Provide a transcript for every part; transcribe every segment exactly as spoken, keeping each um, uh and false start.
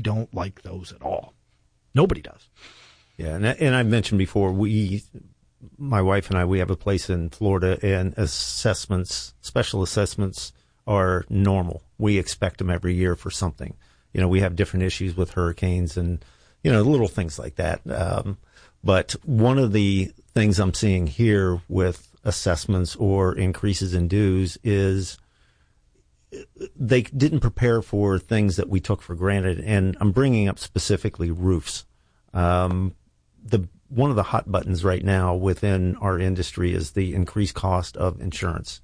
don't like those at all. Nobody does. Yeah, and, and I've mentioned before, we, my wife and I, we have a place in Florida, and assessments, special assessments are normal. We expect them every year for something. You know, we have different issues with hurricanes and, you know, little things like that. Um, but one of the things I'm seeing here with assessments or increases in dues is they didn't prepare for things that we took for granted. And I'm bringing up specifically roofs. Um, the one of the hot buttons right now within our industry is the increased cost of insurance.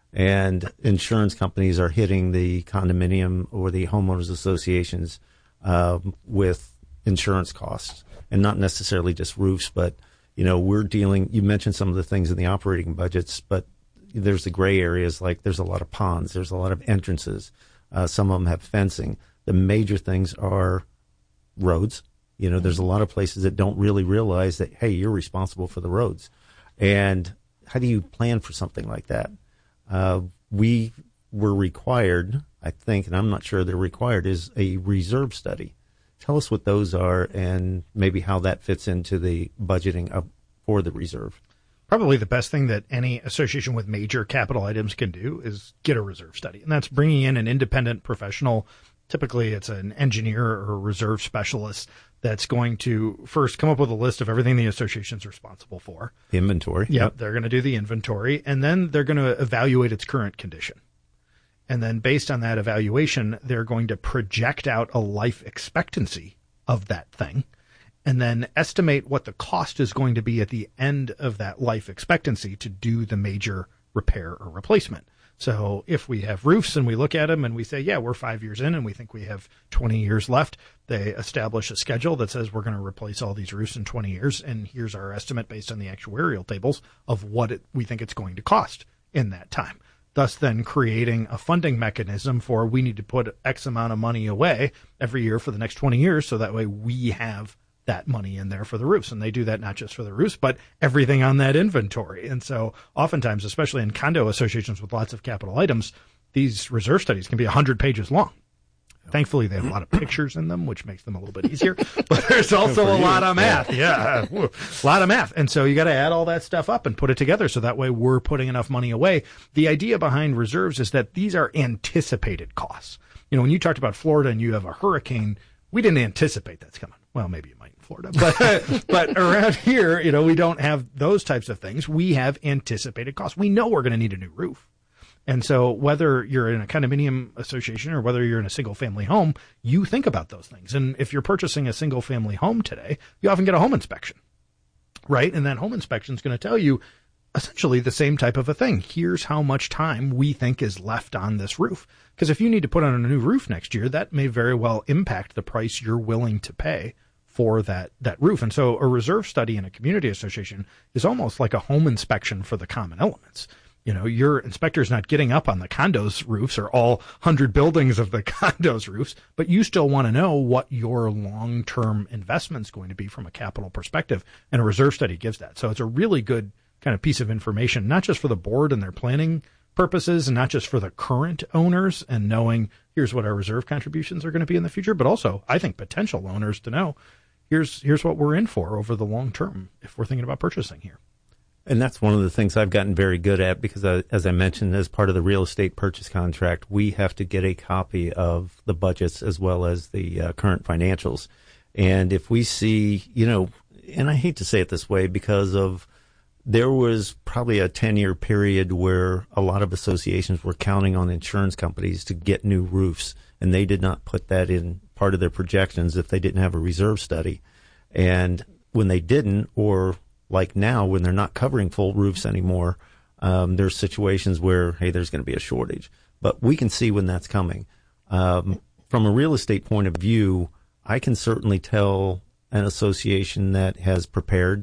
And insurance companies are hitting the condominium or the homeowners associations uh, with insurance costs, and not necessarily just roofs, but, you know, we're dealing, you mentioned some of the things in the operating budgets, but there's the gray areas, like there's a lot of ponds, there's a lot of entrances. Uh, some of them have fencing. The major things are roads. You know, there's a lot of places that don't really realize that, hey, you're responsible for the roads. And how do you plan for something like that? Uh, we were required, I think, and I'm not sure they're required, is a reserve study. Tell us what those are and maybe how that fits into the budgeting of, for the reserve. Probably the best thing that any association with major capital items can do is get a reserve study. And that's bringing in an independent professional. Typically, it's an engineer or a reserve specialist that's going to first come up with a list of everything the association's responsible for. The inventory. Yep, yep. They're going to do the inventory, and then they're going to evaluate its current condition. And then based on that evaluation, they're going to project out a life expectancy of that thing, and then estimate what the cost is going to be at the end of that life expectancy to do the major repair or replacement. So if we have roofs and we look at them and we say, yeah, we're five years in and we think we have twenty years left, they establish a schedule that says we're going to replace all these roofs in twenty years. And here's our estimate based on the actuarial tables of what it, we think it's going to cost in that time. Thus then creating a funding mechanism for we need to put X amount of money away every year for the next twenty years. So that way we have that money in there for the roofs. And they do that not just for the roofs, but everything on that inventory. And so oftentimes, especially in condo associations with lots of capital items, these reserve studies can be one hundred pages long. Thankfully, they have a lot of pictures in them, which makes them a little bit easier. But there's also a lot of math. Yeah, a lot of math. And so you got to add all that stuff up and put it together so that way we're putting enough money away. The idea behind reserves is that these are anticipated costs. You know, when you talked about Florida and you have a hurricane, we didn't anticipate that's coming. Well, maybe you might in Florida, but but around here, you know, we don't have those types of things. We have anticipated costs. We know we're going to need a new roof. And so whether you're in a condominium association or whether you're in a single family home, you think about those things. And if you're purchasing a single family home today, you often get a home inspection, right? And that home inspection is going to tell you essentially the same type of a thing. Here's how much time we think is left on this roof. Because if you need to put on a new roof next year, that may very well impact the price you're willing to pay for that, that roof. And so a reserve study in a community association is almost like a home inspection for the common elements. You know, your inspector's not getting up on the condos roofs or all one hundred buildings of the condos roofs, but you still want to know what your long-term investment's going to be from a capital perspective. And a reserve study gives that. So it's a really good kind of piece of information, not just for the board and their planning purposes and not just for the current owners and knowing here's what our reserve contributions are going to be in the future, but also I think potential owners to know here's, here's what we're in for over the long term if we're thinking about purchasing here. And that's one of the things I've gotten very good at because, uh, as I mentioned, as part of the real estate purchase contract, we have to get a copy of the budgets as well as the uh, current financials. And if we see, you know, and I hate to say it this way because of there was probably a ten-year period where a lot of associations were counting on insurance companies to get new roofs, and they did not put that in part of their projections if they didn't have a reserve study. And when they didn't, or like now when they're not covering full roofs anymore, um, there's situations where, hey, there's going to be a shortage. But we can see when that's coming. Um, from a real estate point of view, I can certainly tell an association that has prepared.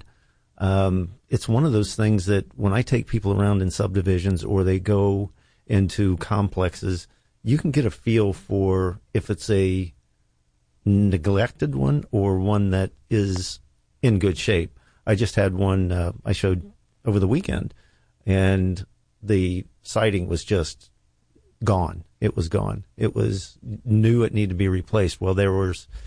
Um, it's one of those things that when I take people around in subdivisions or they go into complexes, you can get a feel for if it's a neglected one or one that is in good shape. I just had one uh, I showed over the weekend, and the siding was just gone. It was gone. It was new. It needed to be replaced. Well, there was